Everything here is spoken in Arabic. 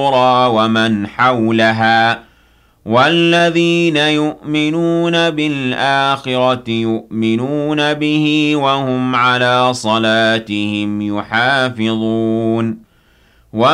ومن حولها والذين يؤمنون بالآخرة يؤمنون به وهم على صلاتهم يحافظون